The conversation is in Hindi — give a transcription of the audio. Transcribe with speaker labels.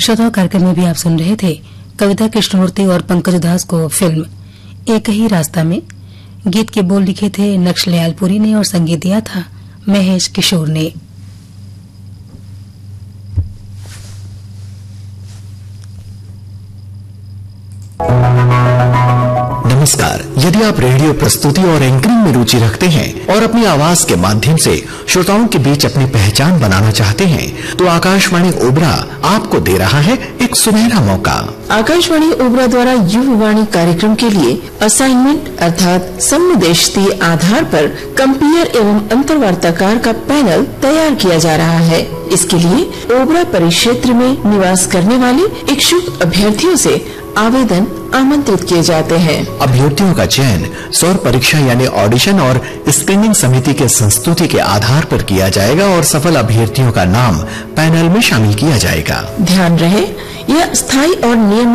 Speaker 1: श्रोता कार्यक्रम में भी आप सुन रहे थे कविता कृष्णमूर्ति और पंकज उधास को फिल्म एक ही रास्ता में। गीत के बोल लिखे थे नक्शलयालपुरी ने और संगीत दिया था महेश किशोर ने।
Speaker 2: नमस्कार। यदि आप रेडियो प्रस्तुति और एंकरिंग में रुचि रखते हैं और अपनी आवाज के माध्यम से श्रोताओं के बीच अपनी पहचान बनाना चाहते हैं, तो आकाशवाणी ओबरा आपको दे रहा है एक सुनहरा मौका।
Speaker 3: आकाशवाणी ओबरा द्वारा युववाणी कार्यक्रम के लिए असाइनमेंट अर्थात सम्मुदेशती आधार पर कंपेयर एवं अंतर्वार्ताकार का पैनल तैयार किया जा रहा है। इसके लिए ओबरा परिक्षेत्र में निवास करने वाले इच्छुक अभ्यर्थियों से आवेदन आमंत्रित किए जाते हैं।
Speaker 2: अभ्यर्थियों का चयन सौर परीक्षा यानी ऑडिशन और स्क्रीनिंग समिति के संस्तुति के आधार पर किया जाएगा और सफल अभ्यर्थियों का नाम पैनल में शामिल किया जाएगा।
Speaker 3: ध्यान रहे, यह स्थायी और नियमित